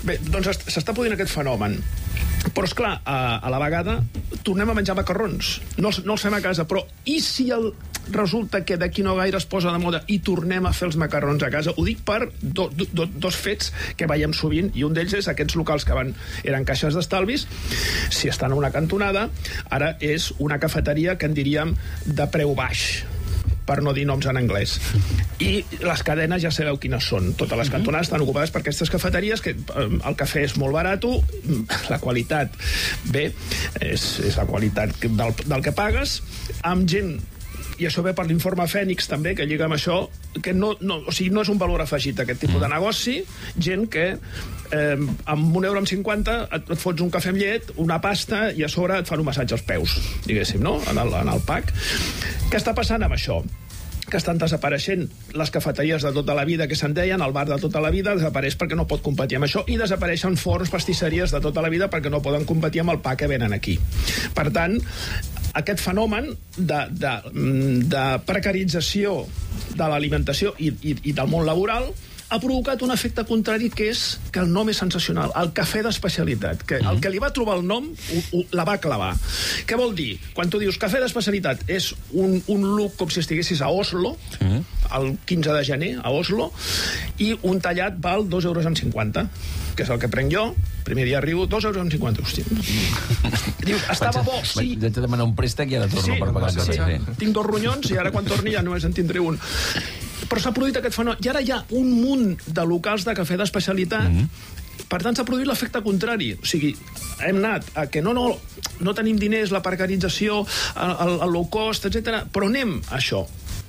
Bé, doncs s'està produint aquest fenomen. Però, esclar, a la vegada tornem a menjar macarrons. No els fem a casa, però i si resulta que d'aquí no gaire es posa de moda i tornem a fer els macarrons a casa? Ho dic per dos fets que veiem sovint, i un d'ells és aquests locals que eren caixes d'estalvis, si estan a una cantonada, ara és una cafeteria que en diríem de preu baix, per no dir noms en anglès. I les cadenes ja sabeu quines són. Totes les cantonades estan ocupades per aquestes cafeteries que el cafè és molt barat, la qualitat, bé, és la qualitat del que pagues, amb gent, i això ve per l'informe Fènix també, que lliga amb això, que no és un valor afegit aquest tipus de negoci, gent que amb €1,50 et fots un cafè amb llet, una pasta, i a sobre et fan un massatge als peus, diguéssim, no? En el pack. Què està passant amb això? Que estan desapareixent les cafeteries de tota la vida que se'n deien, el bar de tota la vida desapareix perquè no pot competir amb això, i desapareixen forns, pastisseries de tota la vida perquè no poden competir amb el pa que venen aquí. Per tant, aquest fenomen de precarització de l'alimentació i del món laboral ha provocat un efecte contrari, que és que el nom és sensacional, el cafè d'especialitat, que el que li va trobar el nom la va clavar. Què vol dir? Quan tu dius cafè d'especialitat, és un look com si estiguessis a Oslo, el 15 de gener, a Oslo, i un tallat val €2,50, que és el que prenc jo. Primer dia arribo, €2,50. Hòstia. Dius, estava bo, sí. Vaig demanar un préstec i ara torno per pagar el cafè. Tinc 2 ronyons i ara quan torni ja només en tindré un. Però s'ha produït aquest fenomen. I ara hi ha un munt de locals de cafè d'especialitat. Per tant, s'ha produït l'efecte contrari. O sigui, hem anat a que no tenim diners, la precarització, el low cost, etc. Però anem a això.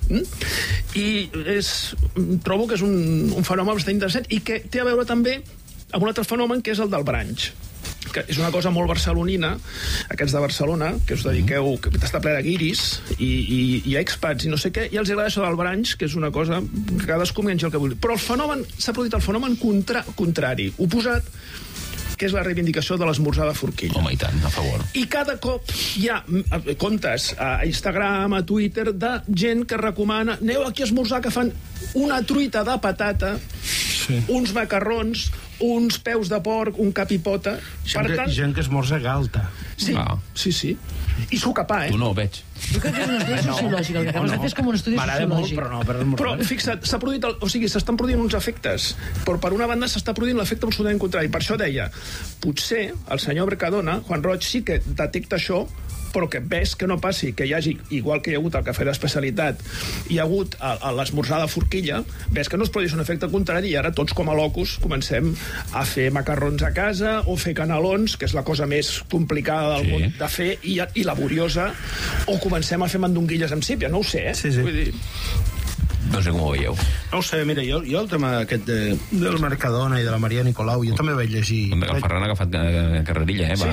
I trobo que és un fenomen bastant interessant i que té a veure també amb un altre fenomen, que és el del brunch, que és una cosa molt barcelonina, aquests de Barcelona, que us dediqueu, que està ple de guiris i expats i no sé què, i els agrada això del brunch, que és una cosa que cadascú menja el que vulgui. Però s'ha produït el fenomen contrari, oposat, que és la reivindicació de l'esmorzar de forquilla. Home, i tant, a favor. I cada cop hi ha comptes a Instagram, a Twitter, de gent que recomana: aneu aquí a esmorzar, que fan una truita de patata, uns macarrons, uns peus de porc, un cap i pota. Gent que esmorza galta. Sí. I sucapà, Tu no ho veig. Jo crec que és un estudi sociològic. El que acabes de fer és com un estudi sociològic. Però fixa't, s'estan produint uns efectes, però per una banda s'està produint l'efecte absolutament contrari. Per això deia, potser el senyor Mercadona, Juan Roig, sí que detecta això, però que ves que no passi, que hi hagi, igual que hi ha hagut el cafè d'especialitat, hi ha hagut l'esmorzar de forquilla, ves que no es produeix un efecte contrari, i ara tots com a locos comencem a fer macarrons a casa o fer canelons, que és la cosa més complicada del món de fer i laboriosa, o comencem a fer mandonguilles amb sípia, no ho sé, Vull dir... No sé com ho veieu. No ho sé, mira, jo el tema aquest del Mercadona i de la Maria Nicolau, jo també vaig llegir... El Ferran ha agafat carrerilla, Sí,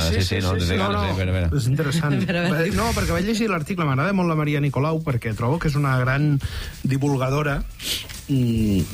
és interessant. No, perquè vaig llegir l'article, m'agrada molt la Maria Nicolau, perquè trobo que és una gran divulgadora, i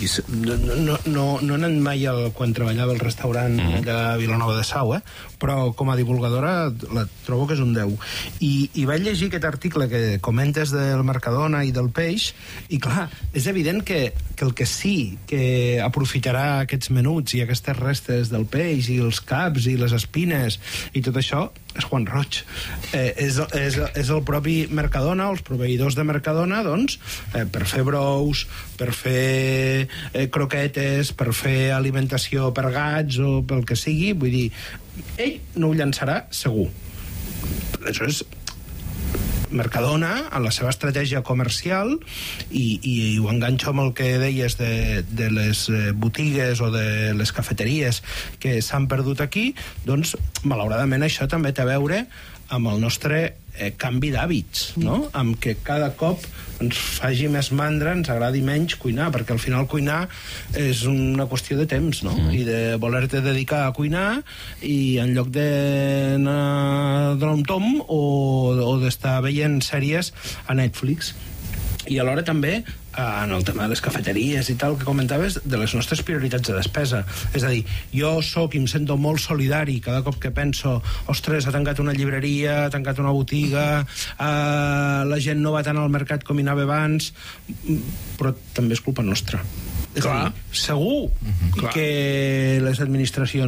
no he anat mai quan treballava al restaurant de Vilanova de Sau, però com a divulgadora la trobo que és un 10. I vaig llegir aquest article que comentes del Mercadona i del peix, i clar, és evident que el que sí que aprofitarà aquests menuts i aquestes restes del peix i els caps i les espines i tot això és Juan Roig. És el propi Mercadona, els proveïdors de Mercadona, doncs, per fer brous, per fer croquetes, per fer alimentació per gats o pel que sigui, vull dir, ell no ho llançarà segur. Això és Mercadona, en la seva estratègia comercial, i ho enganxo amb el que deies de les botigues o de les cafeteries que s'han perdut aquí, doncs, malauradament, això també té a veure amb el nostre canvi d'hàbits, no? Amb que cada cop ens faci més mandra, ens agradi menys cuinar, perquè al final cuinar és una qüestió de temps, no? I de voler-te dedicar a cuinar, i en lloc d'anar a donar un tom o d'estar veient sèries a Netflix. I alhora també, en el tema de les cafeteries i tal, que comentaves, de les nostres prioritats de despesa. És a dir, jo soc i em sento molt solidari cada cop que penso, ostres, ha tancat una llibreria, ha tancat una botiga, la gent no va tant al mercat com hi anava abans, però també és culpa nostra. És a dir, segur que les administracions